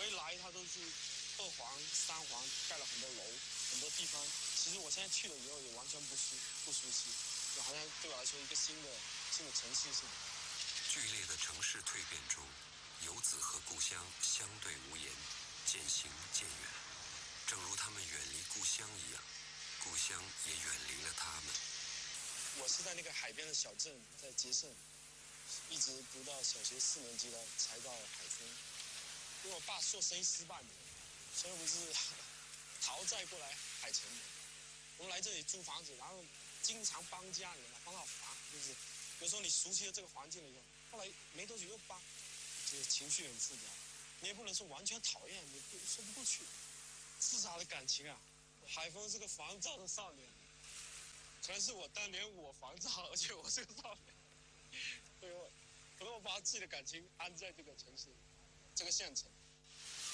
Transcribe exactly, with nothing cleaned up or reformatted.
我一来，它都是二环、三环，盖了很多楼，很多地方。其实我现在去了以后也完全不熟不熟悉，就好像对我来说一个新的新的城市似的。 剧烈的城市蜕变中，游子和故乡相对无言，渐行渐远。正如他们远离故乡一样，故乡也远离了他们。 我是在那个海边的小镇，在杰胜，一直读到小学四年级了才到海丰。因为我爸做生意失败的，所以我们是逃债过来海城的。我们来这里租房子，然后经常搬家，你知道吗？搬到烦，就是有时候你熟悉了这个环境了以后，后来没多久又搬，就是情绪很复杂。你也不能说完全讨厌，你不说不过去，复杂的感情啊。海丰是个烦躁的少年，可能是我当年我烦躁，而且我是个少年，所以我可能我把自己的感情安在这个城市，这个县城。